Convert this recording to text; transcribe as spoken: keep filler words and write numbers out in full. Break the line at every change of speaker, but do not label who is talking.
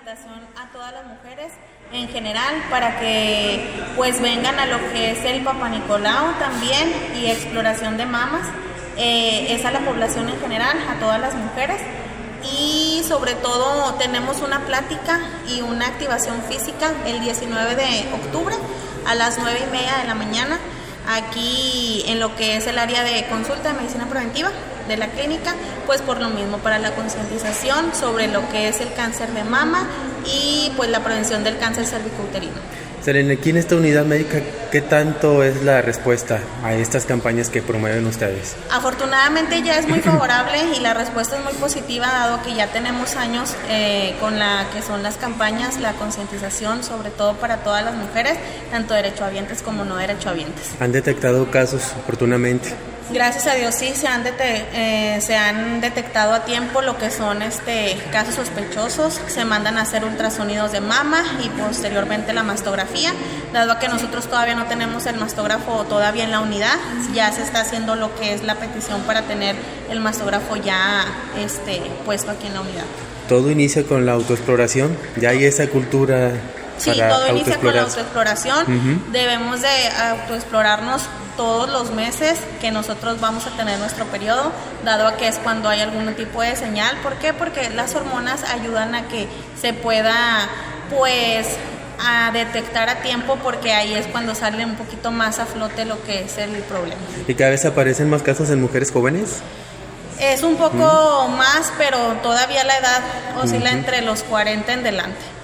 invitación a todas las mujeres en general para que pues vengan a lo que es el Papá Nicolau también y exploración de mamas. Eh, es a la población en general, a todas las mujeres, y sobre todo tenemos una plática y una activación física el diecinueve de octubre a las nueve y media de la mañana aquí en lo que es el área de consulta de medicina preventiva de la clínica, pues por lo mismo, para la concientización sobre lo que es el cáncer de mama y pues la prevención del cáncer cervicouterino.
Selene, aquí en esta unidad médica, ¿qué tanto es la respuesta a estas campañas que promueven ustedes?
Afortunadamente ya es muy favorable y la respuesta es muy positiva, dado que ya tenemos años eh, con la que son las campañas, la concientización, sobre todo para todas las mujeres, tanto derechohabientes como no derechohabientes.
¿Han detectado casos oportunamente?
Gracias a Dios sí, se han, dete- eh, se han detectado a tiempo lo que son este casos sospechosos, se mandan a hacer ultrasonidos de mama y posteriormente la mastografía, dado a que nosotros todavía no tenemos el mastógrafo todavía en la unidad, ya se está haciendo lo que es la petición para tener el mastógrafo ya este, puesto aquí en la unidad.
Todo inicia con la autoexploración, ya hay esa cultura.
Sí, todo inicia con la autoexploración. Uh-huh. Debemos de autoexplorarnos todos los meses que nosotros vamos a tener nuestro periodo, dado a que es cuando hay algún tipo de señal. ¿Por qué? Porque las hormonas ayudan a que se pueda, pues, a detectar a tiempo, porque ahí es cuando sale un poquito más a flote lo que es el problema.
¿Y cada vez aparecen más casos en mujeres jóvenes?
Es un poco uh-huh. más, pero todavía la edad oscila uh-huh. entre los cuarenta en delante.